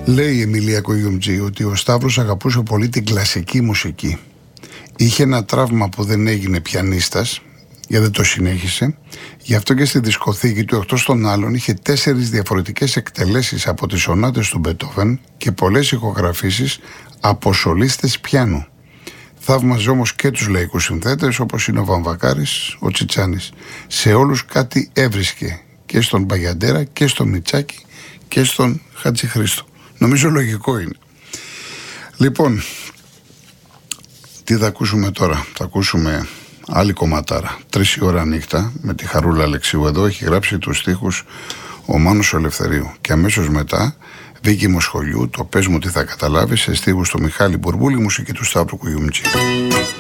Λέει η Εμιλία Κογιουμτζή ότι ο Σταύρος αγαπούσε πολύ την κλασική μουσική. Είχε ένα τραύμα που δεν έγινε πιανίστας, γιατί δεν το συνέχισε. Γι' αυτό και στη δισκοθήκη του, εκτός των άλλων, είχε 4 διαφορετικές εκτελέσεις από τις σονάτες του Μπετόβεν και πολλές ηχογραφήσεις από σολίστες πιάνου. Θαύμαζε όμως και τους λαϊκούς συνθέτες, όπως είναι ο Βαμβακάρης, ο Τσιτσάνης. Σε όλους κάτι έβρισκε, και στον Μπαγιαντέρα και στον Μιτσάκη και στον Χατζηχρήστο. Νομίζω λογικό είναι. Λοιπόν, τι θα ακούσουμε τώρα? Θα ακούσουμε άλλη κομματάρα. 3 η ώρα νύχτα, με τη Χαρούλα Αλεξίου. Εδώ έχει γράψει τους στίχους ο Μάνος Ελευθερίου. Και αμέσως μετά Βίκη Μοσχολιού, το «Πες μου τι θα καταλάβεις», σε στίχους του Μιχάλη Μπουρμπούλη, μουσική του Σταύρου Κογιουμτζή.